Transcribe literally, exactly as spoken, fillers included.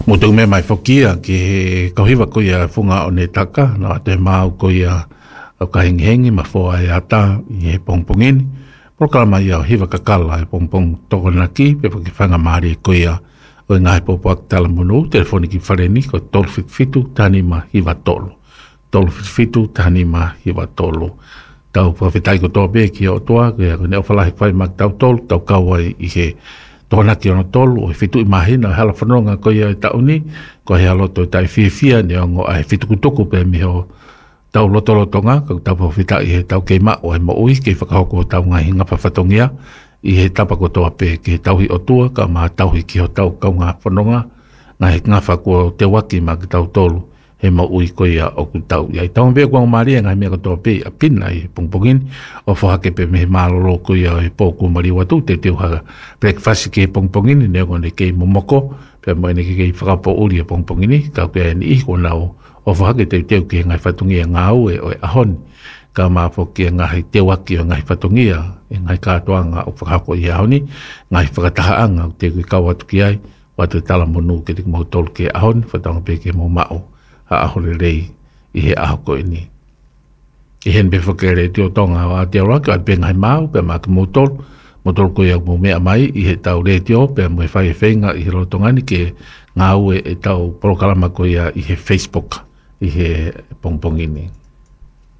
Mutu me mai fokia ki kauhiwa ko ia funga o ne taka na te mau ko ia au ka hengi ma fo ai ata i he pongpongini. Proklama ia hiwa kakala e pongpong toko naki pe ki whanga maari ko ia o ngai popo ak tala munu telefoni ki whareni ko tolu fitu tani ma hiwa tolu. Tolu fitu tani ma hiwa tolu. Tau pawhitai ko tō pe ki o toa ko ia ko ne o whalahi whai mak tau tolu tau kawai i he tōna ki ono tolu o fitu i mahina hala whanonga ko ia i tauni ko he aloto i tai whiawhia ne ongo ai fitu kutuku pe miho tau lotolotonga ko tau pawhita i he tau keima o he mo ui ke whakahoko o tau ngai hinga pawhatongia i he tapa ko toa pe ke tauhi o tua ka ma tauhi ki ho tau kaunga whanonga ngai ngafa ko te waki ma ki tau tolu he mo ui ko ia o ku tau ia i tau mbea kua maria ngai mea ko toa pe a pina i pongpongin o whahake pe me malolo ko ia i pōku mari watu te teo haga breakfast ke pongpongin ne o ne kei momoko pe mo ne kei whakapo uri a pongpongini ka kua ni i ko nao o whahake te teo ke ngai whatungia ngā ue o e ahon ka maa whokia ngai te waki o ngai whatungia e ngai kātoanga o whakako i ahoni ngai whakatahaanga o te kui kawatu ki ai watu tala monu ke te kumau tolu ke ahon whatanga pe ke mo mao a ahore rei i he aho koe ni. I hen pe whakere te o tonga o te auraki a pengai mau pe maa ki motol, motol koe au mo mea mai i he tau re te o pe mo e whai e whenga i he rotongani ke ngā ue e tau porokalama koe i he Facebook i he pongpongini.